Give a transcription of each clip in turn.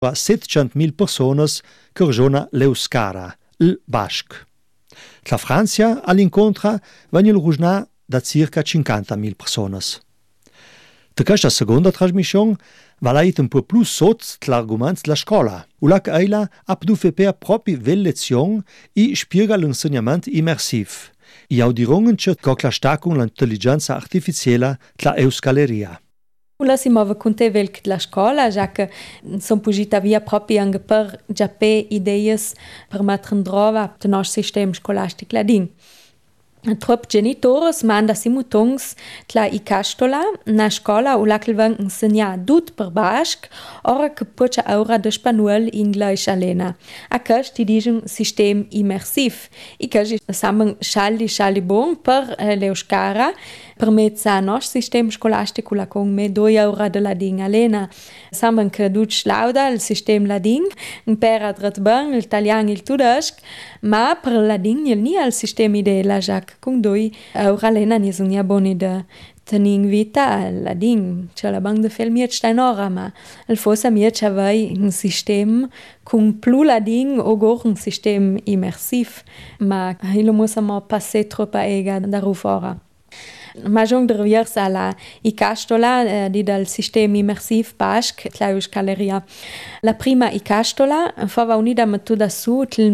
a 700.000 personas che regiona l'Euskara, il Basc. La Francia all'incontra va nel rugna da circa 50.000 personas. Da questa seconda trasmissione va leit un po' più sotto l'argomento della scuola, ulac eila ha potuto fare proprio vel lezione e spiega l'insegnamento immersivo. E audirungen che la sta con l'intelligenza artificiale la euskaleria. La si muove con te vel la scuola, già che sono pugita via proprio anche per già pe idee per mettere in drova il nostro sistema scolastico ladin. Trop genitores manda simutongs tla I castola na scola u lakel van insegna dut per basc ora che pucha aura de spanuel inglês alena. A cas ti digen sistem immersiv. I cas samen shalli bon per l'euskara permezza nos sistem scolastico la con me 2 aura de ladin alena. Samen che duc lauda il sistem ladin, impera dret ben l'italian il tudesc, ma per ladin il ni al sistem ide la jac con 2 aura alena ni sunt ja boni de tening vita ladin, ce la bang de fel miet stein ora, ma el fossa miet avei un sistem con plu ladin o gor un sistem immersiv, ma ilo musa mo passe troppa ega daruf ora. Ma jong de reversa la I castola di dal sistema immersiv basc la euskaleria. La prima I castola fava unida metoda su til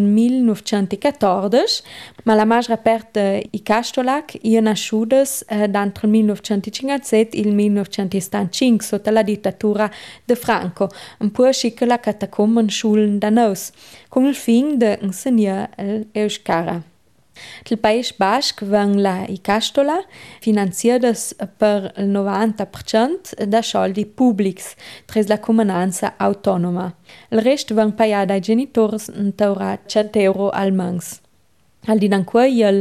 1914, ma la majra part I castolac ia nasciudes d'entre 1957 e il 1975 sotto la dittatura de Franco, un po' schica la catacomben schulen da nos, con il fin de insegnar l'euskara. Il País Basc van la I castola finanziadas per il 90% da soldi pubblics, tres la comunanza autonoma. Il rest van pagada dai genitori intaura 100 euro al mens. Al di danquei il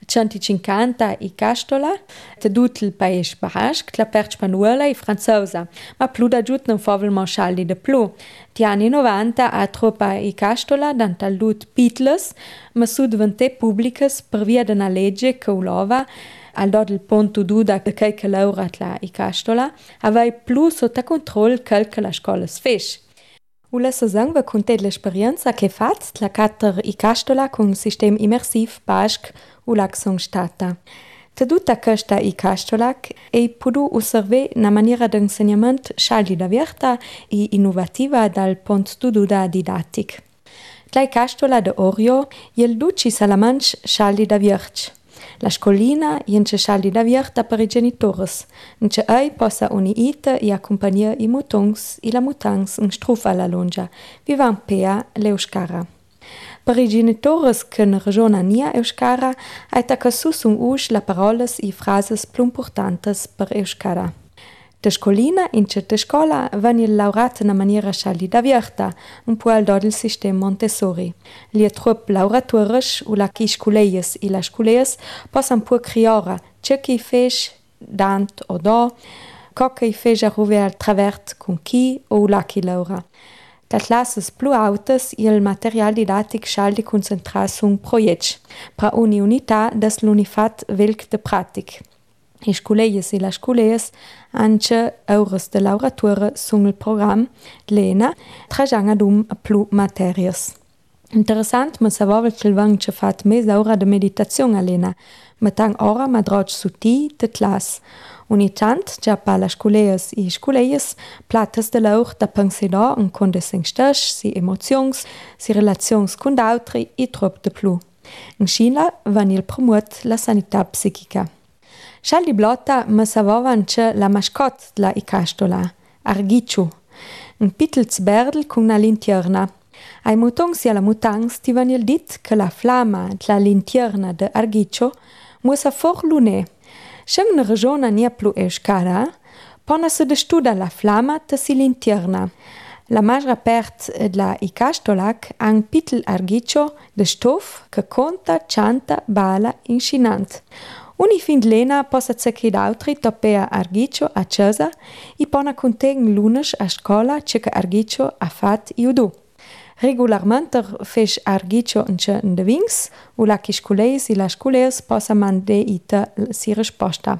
150 I castola, tedut il País Basc, la per spanuela e franzosa, ma plu da giut non favel manschaldi de plu. Ti anni 90 a troppa I castola dantal dut pitles, ma su divente pubblicas per via d'una legge che ulova al dod il ponto duda che laurat la I castola, avei plu sotto control che la scola sfesh. Ula sazang va conte l'esperienza che fat la catter I castola con sistem immersiv basc ulac son stata. Tutta questa I castolac e podu osserver na maniera d'insegnament scialdi d'avierta e innovativa dal pont stududa didattic. La I castola de Orio il duci salamanch scialdi d'avierch. La scolina ience scialdi d'avierta per I genitores, nce ei possa uniita e accompagnar I mutongs e la mutangs in strufa alla longia, vivan pea l'euskara. Per I genitores che ne regiona nia euskara, aita che sus un usch la parolas e frases plu importantes per euskara. De scolina in certe scola van il laurat na maniera scialdi d'avierta, un po' al dod il sistema Montessori. Li trop lauratores u la chi sculeies e la sculeies possan po criora ce che fech dant o do, co che fech a ruve al travert con chi o la chi laura. Da classes plu autas il material didattic scialdi concentrar sun proiect, pra uni unità des l'unifat velc de pratic. I sculeies e la sculeies anche eures de lauratura sun il program lena trajang adum plu materias. Interessant, ma savovel che il vang ce fat mes aura de meditazione alena, ma tang ora ma drog su ti de class. Unitant, già pa la sculeies e sculeies, platas de lauch da pensidor en conde seng stas, si emotions, si relazions con d'autri e trop de plu. In Scina van il promuot la sanità psichica. Scialdi blotta ma savovan che la mascotte la I castola, Argicciu, un pittels berdel con una lintierna. Ai mutongs e alla mutangs ti van il dit che la flama la lintierna de Argiccio musa for lune. Sceng una regiona nia plu euskara, pona se de studa la flama te si lintierna. La majra part la I castolac han pittel Argiccio de stof che conta, chanta, bala, incinant. Uni fin lena possa zecchi d'autri topea Argiccio a casa e pona contegen lunes a scola ce che Argiccio ha fat iudu. Regularmente fech Argiccio in de vings, u la chi sculeis e la sculeis possa mande ita si risposta.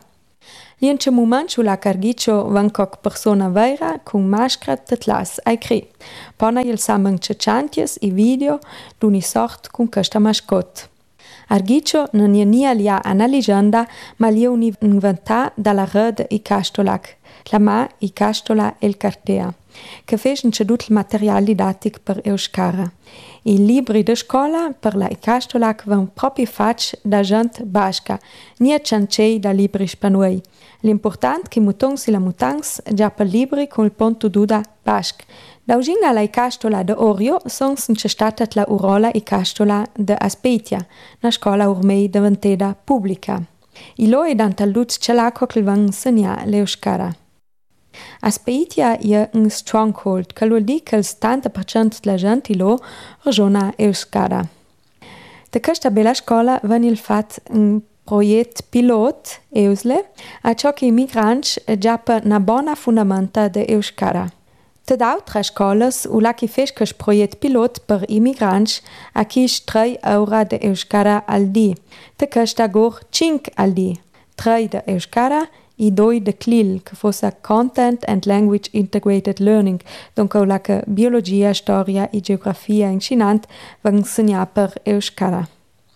In ce moment sulla cargiccio van coc persona vera con maschera de class ai cri. Pona il samen cechanties i video d'uni sort con questa mascot. Argiccio non è nia lia una leggenda, ma lia un inventà dalla rede i castolac, la ma i castola e il cartea, che fece tutto il materiale didattico per Euskara. I libri de scuola per la i castolac van proprio fatti da gente basca, nia ciancei da libri spanuei. L'important che mutons e la mutans già per libri con il ponto duda basc. Daugina la i castola de Orio sons c'è stata la urola i castola de Aspeitia, na scola ormai diventata pubblica. I loi dant al luz celaco che van insegna l'Euskara. Aspeitia è un stronghold, che vuol dire che il 70% della gente lo ragiona Euskara. Da questa bella scuola venne fatto un progetto pilot Eusle, a ciò che i migranti già per una buona fondamenta de Euskara. Ted altre scolas u la che fes che proiect pilot per immigranti a chi 3 euro de Euskara al di. Te questa gor 5 al di. 3 de Euskara e 2 de CLIL, che fosse Content and Language Integrated Learning, dunque la che biologia, storia e geografia insinant van insegnar per Euskara.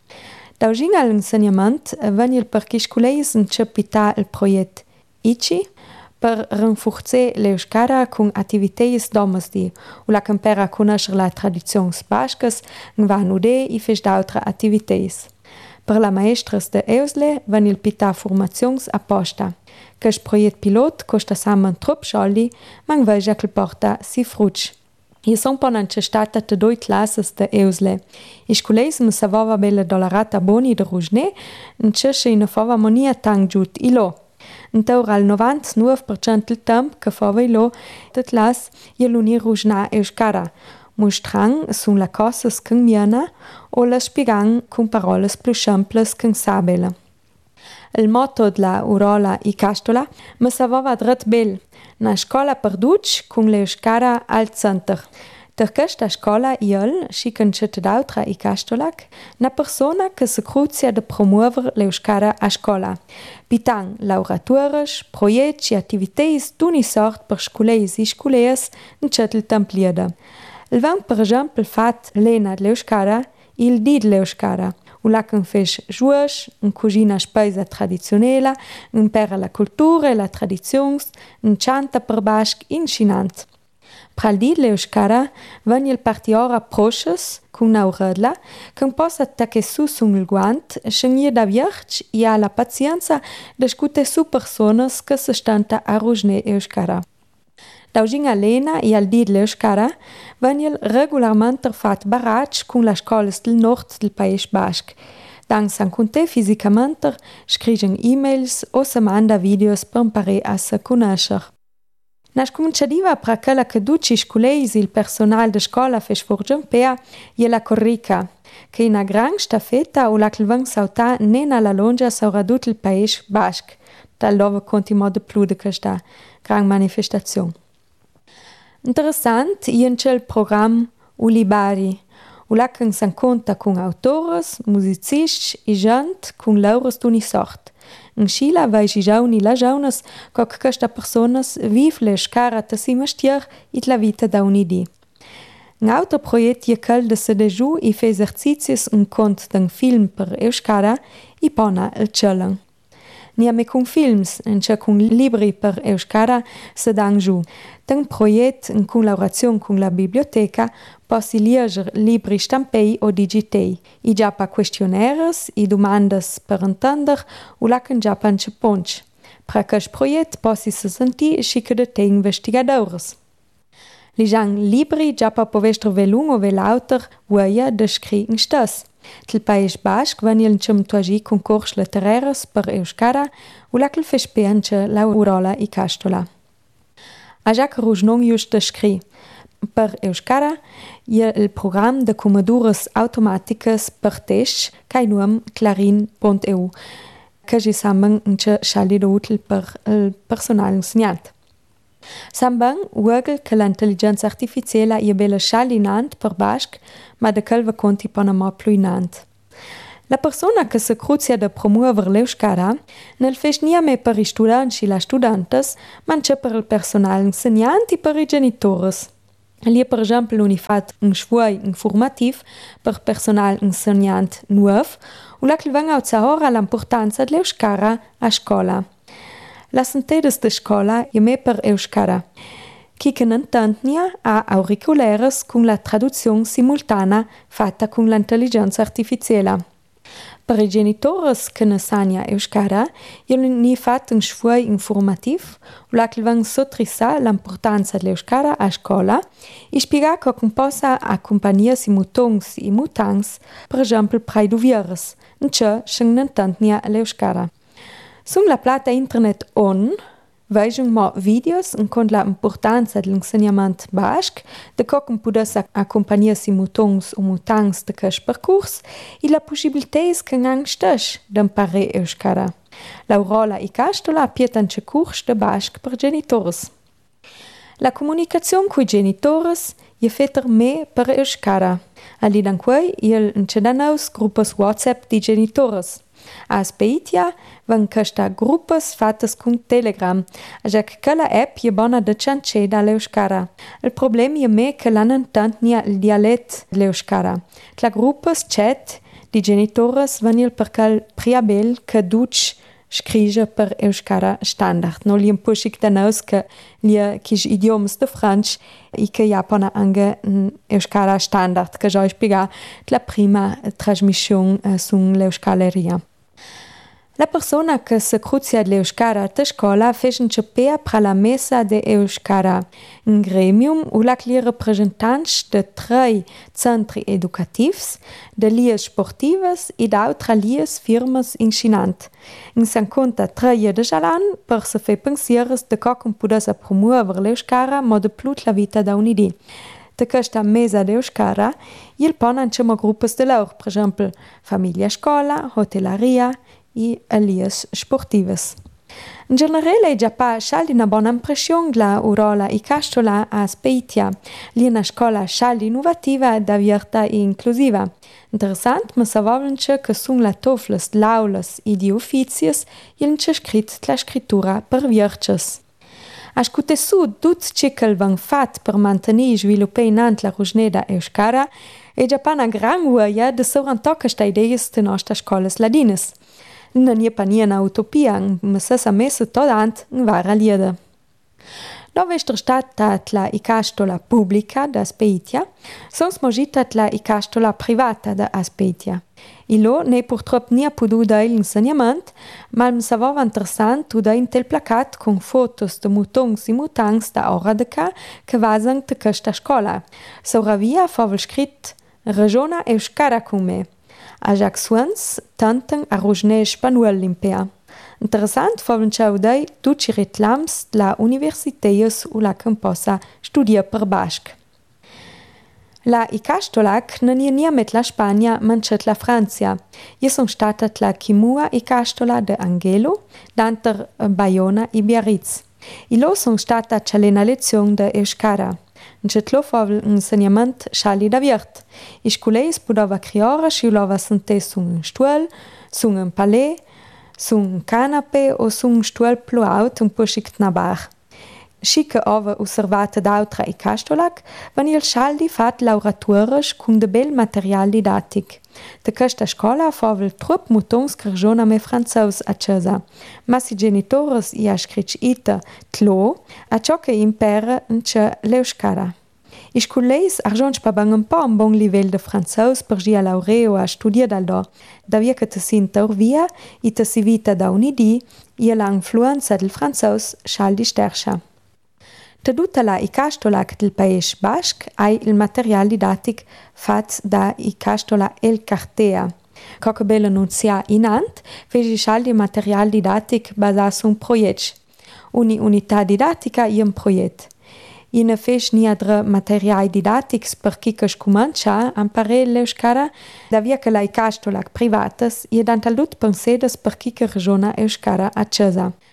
Daugin all'insegnament venne per chi sculeis incepita il proiect ICI, per rinforzare l'Euskara con attività domestiche, o la campera conoscere la tradizione bascas, va nude e fes d'altre attività. Per la maestras de Eusle van il pita formazions apposta. Questo proiect pilot costa samen trop soldi, man veja che porta si fruc. Io son ponan c'è stata te 2 classes de Eusle. I sculeis mi savova bella dollarata boni de rujne, in c'è in fava monia tang giut ilo. Intaur al 99% del tempo che fava ilo de class e l'unir rujna Euskara, mostrang sun la cosas che miena o la spiegang con parole più semplici che sabela. Il motto della urola i castola mi savava dret bel, na scola per duc con l'Euskara al center. Per questa scola iel, și când c'è d'altra i castolac, na persona che se cruzia de promuover l'Euskara a scola. Pitang lauratures, proiecti e attivități d'uni sort per sculeis e sculeas în cetul templiada. Il van per exemplu fat lena de l'Euskara, il di de l'Euskara, ula când fes juos, în cugina speisa tradiționela, impera la cultura e la tradizions, în chanta per basc incinant. Pral di l'Euskara van il partiora proches con nauredla, când possa tache su sun il guant, schenir da vierci e ha la pazienza de scute su personas che se stanta a rujne Euskara. Daugina Lena e al di l'Euskara van il regularmente fat barrage con la scolas del nord del País Basc. Dan san conte fisicamente scrigen e-mails o se manda videos per imparare a se conoscer. Nas cominciadiva pra quella che duci sculeis il personal de scola fes forgiampea e la corrica, che in a gran stafetta o la che van sauta nena la longia saura dut il País Basc, dal love continua de plu de questa gran manifestazione. Interessant e in cel program Ulibari, o la che san conta con autores, musicisti e gent con laures d'uni sort. In Scila vai i jauni la jaunas co che questa personas viv l'Euskara te si mestier et la vita da un'idi. Un altro proiect e quel de se deju e fe esercizios un cont d'un film per Euskara e pona il cellen. Niame con films, en ce con libri per Euskara se dan giù. D'un proiect in collaborazione con la biblioteca possi leger libri stampei o digitei, e già pa questionnaires e domandas per entender o la can già pa ponch. Pra questo proiect possi se senti schica de te investigadores. Ligian libri già pa povestro velung o velauter uaia de scrign stas. Til País Basc van il cemtuagi concurs literaires per Euskara o la che fes peance la urola i castola. A Jacques Rougenon just de scri. Per Euskara e il program de commodures automatiques per tests kai nuam clarin.eu, che gi samben in ce scialli util per il personal insegnant. Samben uagel che l'intelligenza artificiale e bella sciallinant per Basc, ma de quel va conti panama pluinant. La persona che si cruzia da promuover l'Euskara non fa niente per i studenti e le studentes, ma anche per il personale insegnante e per i genitori. Lì, per esempio, hanno fatto un scuola informativo per personale insegnante nuovo, e che vengono a ora l'importanza dell'Euskara a scuola. La sentete della scuola è per Euskara. Chi che non intende ha auriculares con la traduzione simultanea fatta con l'intelligenza artificiale. Per i genitori che non sanno Euskara, hanno fatto un scuola informativo, che vengono sottrisà l'importanza dell'Euskara a scuola e spiega come possa accompagnare i mutongs e mutangs, per esempio, per i dovieres, in ciò che non intendono l'Euskara. Sulla plata internet ON vediamo videos con l'importanza dell'insegnamento basco, de come possa accompagnare i mutongs o mutangs de questo percorso e la possibilità che hanno stessi di imparare Euskara. L'Aurola e Castola appietan c'è corsi de basco per genitori. La comunicazione con i genitori è fatta me per Euskara. Allì da qui c'è da noi gruppi WhatsApp di genitori. A Speitia van questa gruppas fattas con Telegram, già che quella app è buona da ciancè dall'Euskara. Il problema è me che l'hanno intendnia il dialetto dell'Euskara. La gruppas chat di genitori vanno perché priabel che duc scrive per Euskara standard. Non li impusic da noi che li kis idioms de Franch e che Japana anche Euskara standard, che già spiega la prima trasmissione sull'Euskaleria. La persona che si cruzia l'Euskara a scuola fa un cepea per la messa de Euskara, un gremium u la li rappresentanti de 3 centri educativi, de lies sportives e d'altre lies firmes incinant. In san conta 3 de jalan per se fe pensieres de come podes promuover l'Euskara ma de plut la vita da un'idea. De questa mesa de Euskara, il ponen c'è gruppi de loro, per esempio famiglia scuola, hotelleria e alias sportives. In generale è già pas scialdi una buona impressione della Aurola e Castola a Speitia, lì una scuola scialdi innovativa, diverta e inclusiva. Interessant, ma sapevano che sono le tofles, l'aulas e di uffizies e c'è scritto la scrittura per virces. A scute su tutto ciò che van fatto per mantenere e sviluppare innanzi la rogneda Euskara è già pas una gran uoia di sovrantò queste idee delle nostre scuole ladines. Non è pas una utopia, ma se sa messo todant in vara lieda. Dove è stata la Castola pubblica da Speitia, sono smogita la Castola privata da Speitia. E lo ne purtroppo non ha potuto dare l'insegnamento, ma mi sembrava interessante da un placat con fotos di mutongs e mutangs da ora de ca che vasano da questa scuola. Soravia fava scritto Regiona Euskara con me. A Jacques Swans tanten a Rogné Spanuel limpea. Interessant faven ciao dei tutti i reclams della universiteies u la che possa studiare per basc. La Icastolac non è niente la Spagna, ma la Francia. Io sono stata la Chimua Icastola de Angelo, d'anter Bayona e Biarritz. E lo sono stata una lezione de Euskara. C'è un insegnamento scialli da virt. I scolesi potevano creare se volevano sentire su un stuol, su un palais, su un canapé o su un stuol più alto un po' na bar. Si che ova osservata d'altra e Castolac, van il scialli fat lauratores con de bel material didattic. De questa scuola fava il trup mutons che regiona me franzos a Cesa, ma si genitores i ha scritto ita tlo a ciò che impera in c'è l'Euskara. I scolesi argions pa bang un po' un bon livello de franzos per gia laureo a studiare dal do, da via che te si intervia e te si vita da un'idea e l'influenza del franzos scialli stercia. Tutta la Icastola del Paese Basc ha il materiale didattico fatto da Icastola El Cartea. Come bella annunzia inant, fece il materiale didattico basato su un progetto. Un'unità didattica è un progetto. E ne fece niente materiale didattico per chi che comincia a imparare l'Euskara, da via che la Icastola privata è tanto lut pensadas per chi che regiona Euskara a Cesa.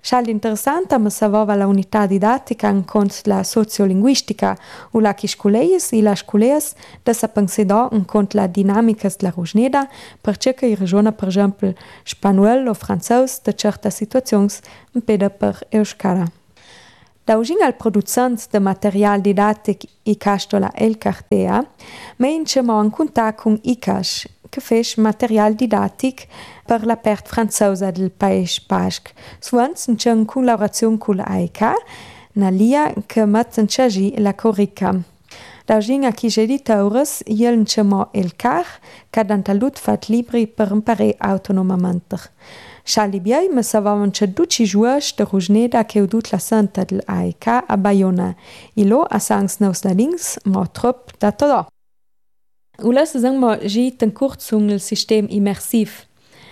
Schal interessanta ma savova la unità didattica in cont la sociolinguistica u la chi sculeis e la sculeas da sa pensedò in cont la dinamica la rusneda perché che i regiona per esempio spanuel o franzos de certa situazions in peda per euskara. Da ugin al producent de material didattic i castola El Cartea, meincemo in contact con ICAS, che fes material didattic per la pert franzosa del País Basc. Suans c'è in collaborazione con l'AEK, na lia che met in chagi la corica. Da ugin a chi editores, iel c'emo El Car, che dantalut fat libri per imparare autonomamente. Charlie Biai me savavan c'è 12 juoci de rusneda che udut la santa del AEK a Bayona. Ilo a sangs neus ladings, ma trop da todo. Ulas mo git en kurzung il sistem immersiv.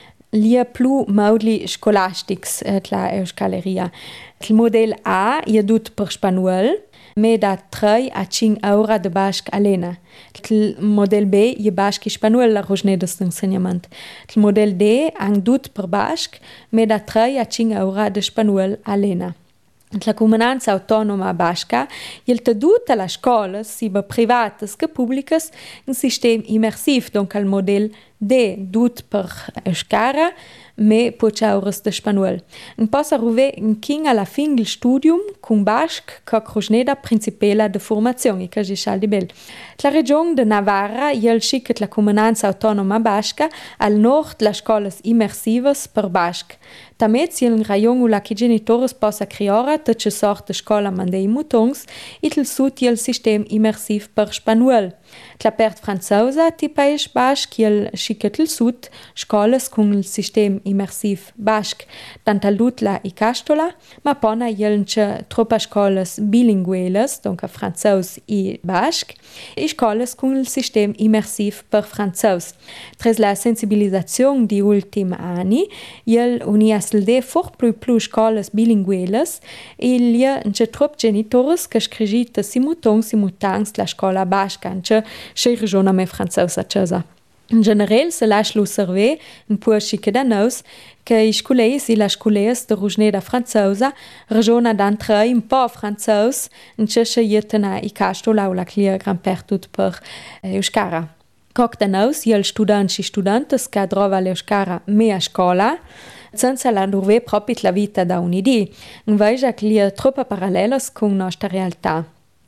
Lia plu maudli scolastics la euskaleria. Il model A iedut per spanuel, me da 3 a 5 euro de basc alena. Il model B je basc spanuel la rusnedes d'ensegnament. Il model D ang dut per basc, me da 3 a 5 euro de spanuel alena. La comunanza autonoma basca il tadut alla scola, sia privates che publicas, un sistema immersiv, donc al model D dut per euskara, me pochaures de spanuel. Un possa ruve un king alla fin del studium con basc ca crusneda principela de formazione, che è di bel. La regione de Navarra il schicet la comunanza autonoma basca al nord la scolas immersivas per basc. Tamets il rajon la che genitores possa criora te che sorte scola mandei mutons il sud il sistem immersiv per spanuel. La pert franzosa ti País Basc il schicet il sud scolas con il sistem immersiv basc dantalut la i castola, ma pona il tropa scolas bilinguelas, donc a franzos i basc, e scolas con il sistem immersiv per franzos. Tres la sensibilizazione di ultim anni, il uniasld fort plus scolas bilinguelas, e il c'è trop genitores che scrigita simultangs la scola basca, c'è regiona me franzos a casa. In general se lascia l'osserver un po' schiche da nos che i sculeis e la sculeis de rusneda franzosa regiona d'antre un po' franzos in c'è sceglietena i castola o la clia gran pertut per euskara. Coc da nos il students e studentes che trova l'euskara me a scola senza la durve proprio la vita da un'idea, invece che li troppo parallelos con nostra realtà.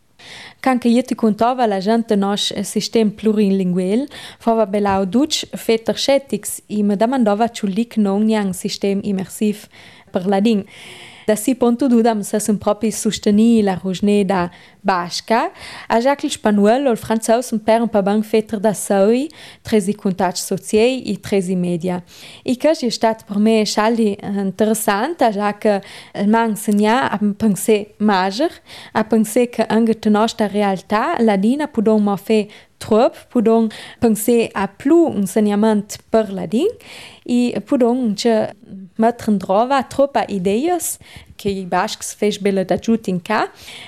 Canche io ti contava la gente nos sistema plurilingual, fava belau duc fetter scetix e mi domandava ciulic non niang sistema immersiv per la ding. Da si ponto dudam se sem proprio sostenì la rusneda basca, a Jacques il spanuel o il franzos un per un pa ben fetter da soi, tresi contatti sociali e tresi media. E che è stato per me scialdi interessante, a Jacques il man segna a pensare major, a pensare che anche la nostra realtà ladina podom ma fe trop, podom pensare a più insegnamento per ladin e podom mettere in trova troppa ideias che i bascs fes bella da giut in ca.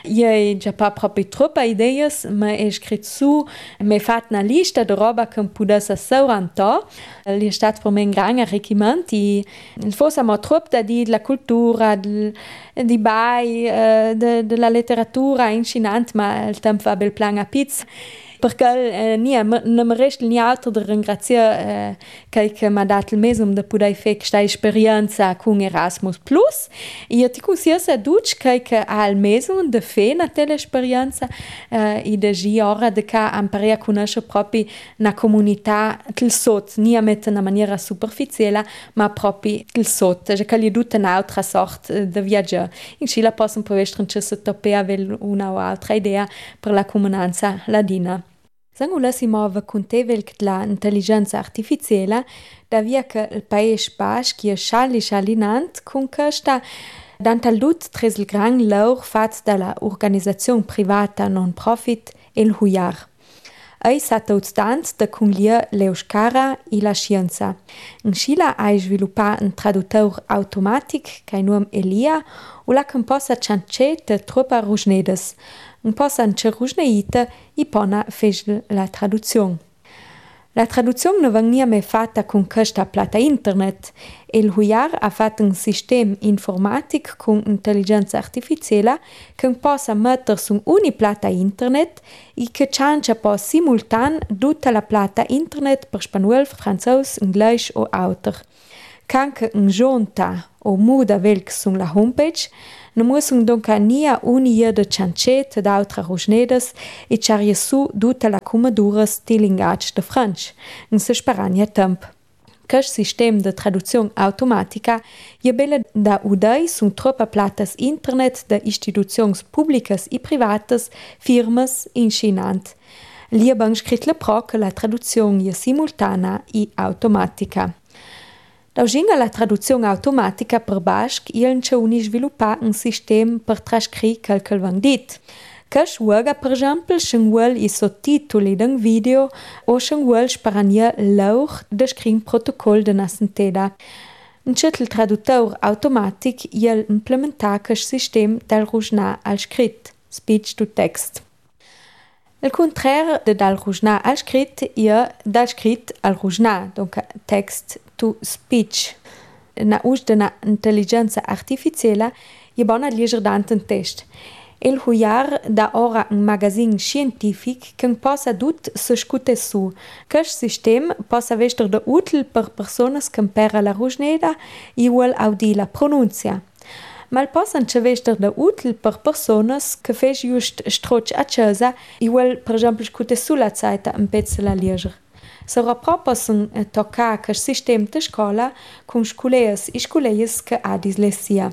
Io già pa proprio troppa ideias, ma è scritto su, mi fatto una lista di roba che potesse saurantò. È stato per me un gran arricchimento e forse ma troppo da di la cultura, di bai, della letteratura incinante, ma il tempo va bel plan a pizza. Perché non mi resta niente da ringraziare che mi ha dato il mesum da poter fare questa esperienza con Erasmus+. E ti consiglio tutti che ha il mesum da fare una tale esperienza e da ora da imparare a conoscere proprio una comunità del sotto, non in una maniera superficiale, ma proprio del sotto, che gli dà un'altra sorta di viaggio. In Cile possono poi avere una o altra idea per la comunanza ladina. Sangu lassimo contevel che l'intelligenza artificiale da via che il País Basc è scialinant con questa dantalut tres il gran laur fatto dalla organizzazione privata non-profit El Hujar. Ei sa tot da cunglia l'euskara e la scienza. In Scila ha sviluppato un traductor automatic che nome Elia o la che possa ciance de troppa rusnedes. Un po' san c'è rusneita e pona fece la traduzione. La traduzione non venia mai fatta con questa plata internet. Il Hujar ha fatto un sistema informatico con intelligenza artificiale che possa mettere su ogni plata internet e che ciancia poi simultan tutta la plata internet per spagnolo, francese, inglese o altro. Canche un giunta o muda velk sun la homepage, non mussun donc nia unia de ciancet ed altra rosnedes e ciarie su tutta la comaduras di linguage de French, in se sparania temp. Questo sistema de traduzione automatica je bella da udai sun troppa platas internet de istituzioni pubblicas e privatas, firmas incinant. Lia ben scrit le pro che la traduzione je simultana e automatica. Dauginga la traduzione automatica per basc, il c'è uni sviluppa un sistema per trascrire quel che van dit. Che svuoga, per esempio, s'envuol i sottotitoli d'un video o s'envuol sparania l'or de screen protocol de nascenteda. Încet il traductor automatic il implementa questo sistema dal rujna al scrit, speech to text. Il contraire de dal rujna al scrit è dal scrit al rujna, donc text to speech. Na us de na intelligenza artificiale è bona leger danten test. Il Hujar da ora un magazine scientific che possa dut se scute su. Questo sistema possa essere de util per personas che impara la rujneda e vuol audi la pronuncia. Ma possa anche essere de util per personas che fes just stroc accesa e vuol, per esempio, scute su la Zeit un pezzo la leger. Sarà proprio tocca questo sistema de scuola con sculeias e sculeias che ha dislessia.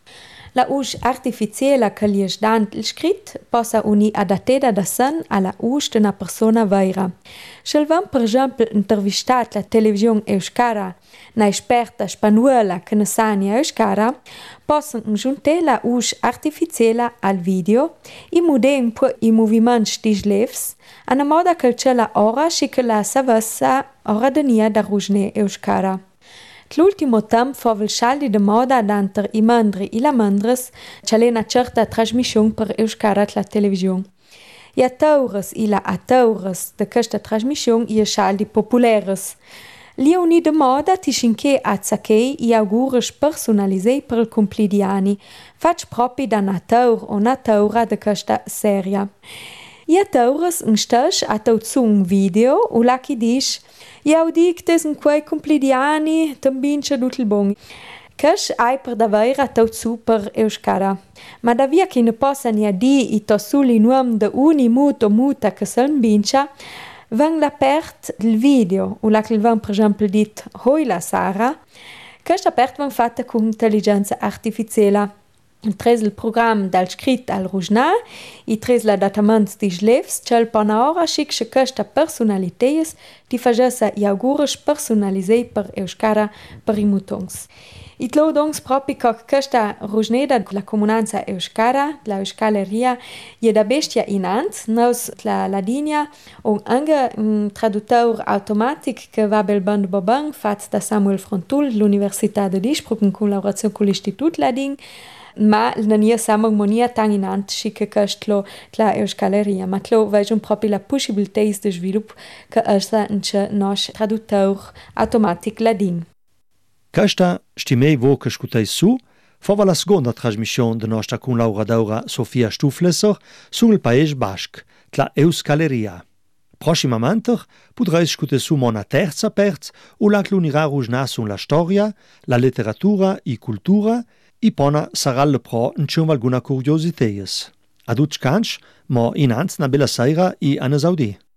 La us artificiale che li dant il scrit possa uni adattata da sen alla us de una persona vera. Se van per esempio intervistat la televisione euskara, na esperta spagnola che ne sania euskara, possono aggiungere la us artificiale al video e mudare un po' i movimenti di slevs, a modo che c'è la ora e che la savessa ora denia da rujne euskara. L'ultimo tempo fa il scialdi de moda d'anter i mandri e la mandres c'è una certa trasmissione per euskara la televisione. I atores e la atores de questa trasmissione i scialdi populares. Li uni de moda ti scinché a zacchei e augures personalisei per il compleanni, fac propri da natur o natura de questa serie. I atores un stes a tauzu un video u la chi dice «Io dico che in quei compleanni tambien c'è tutto il bon». Cash hai per davvero a tauzu per euskara. Ma da via che ne possa ne di i tosuli nuom de uni mut o muta che son bincia, vang la pert il video, u la che van per esempio dit «Hoi la Sara», cash la pert van fatta con intelligenza artificiale. Tres il programma dal scrit al rujna e tres l'adattamento di slevs c'è pana ora schic che questa personalities ti facessa i augures personalisei per euskara per i mutungs. I tlo donc proprio che questa rujneda la comunanza euskara, la euskaleria, je da bestia inant, nos la ladinia, o anche un traductor automatic che va bel band bobang fatto da Samuel Frontul, l'Università de Innsbruck in collaborazione con l'Istitut Ladin, ma non è monia tan inant che questo la euskaleria, ma tlo vedo proprio la possibilità di sviluppo che essa il nostro traductor automatic ladin. Questa stimei vo che scutai su, fava la seconda trasmissione de nostra collaboradora Sofia Stuflesser sul Paese Basc, la euskaleria. Prossimamente potrai scutere su una terza part, o la che unirà rujna sulla storia, la letteratura e cultura, e pona sarà le pro in c'è alguna curiosità. Ad uccanch, ma inanz na bella sera e a ne saudi.